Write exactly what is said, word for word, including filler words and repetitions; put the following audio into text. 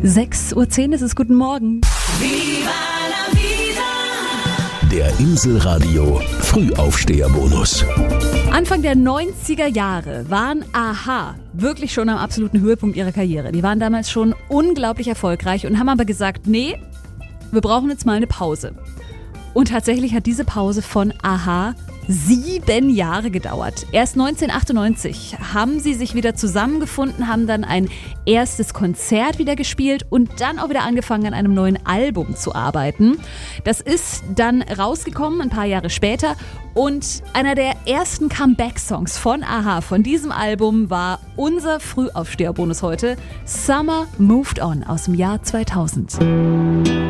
sechs Uhr zehn ist es, guten Morgen. Viva la vida. Der Inselradio Frühaufsteherbonus. Anfang der neunziger Jahre waren a-ha wirklich schon am absoluten Höhepunkt ihrer Karriere. Die waren damals schon unglaublich erfolgreich und haben aber gesagt, nee, wir brauchen jetzt mal eine Pause. Und tatsächlich hat diese Pause von a-ha sieben Jahre gedauert. Erst neunzehnhundertachtundneunzig haben sie sich wieder zusammengefunden, haben dann ein erstes Konzert wieder gespielt und dann auch wieder angefangen, an einem neuen Album zu arbeiten. Das ist dann rausgekommen, ein paar Jahre später. Und einer der ersten Comeback-Songs von a-ha, von diesem Album, war unser Frühaufsteherbonus heute, Summer Moved On aus dem Jahr zweitausend.